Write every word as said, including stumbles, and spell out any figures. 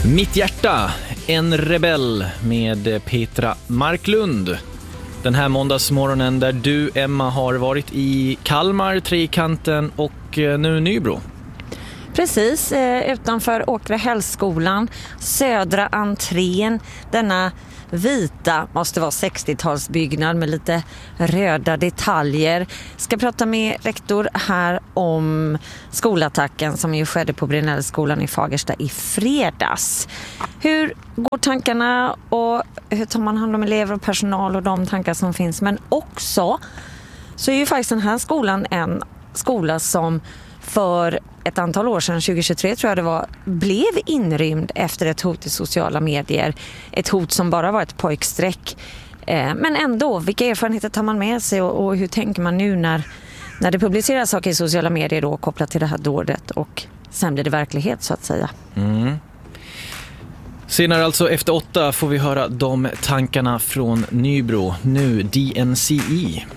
Mitt hjärta, en rebell med Petra Marklund. Den här måndagsmorgonen där du, Emma, har varit i Kalmar, Trekanten och nu Nybro. Precis, eh, utanför Åkrahällsskolan, södra entrén, denna vita, måste vara sextiotalsbyggnad med lite röda detaljer. Ska prata med rektor här om skolattacken som ju skedde på Brinellskolan i Fagersta i fredags. Hur går tankarna och hur tar man hand om elever och personal och de tankar som finns? Men också så är ju faktiskt den här skolan en skola som för ett antal år sedan, tjugo tjugotre tror jag det var, blev inrymd efter ett hot i sociala medier. Ett hot som bara var ett pojksträck. Eh, men ändå, vilka erfarenheter tar man med sig och, och hur tänker man nu när, när det publiceras saker i sociala medier då, kopplat till det här dådet och sen blir det verklighet så att säga. Mm. Senare alltså efter åtta får vi höra de tankarna från Nybro. Nu D N C E.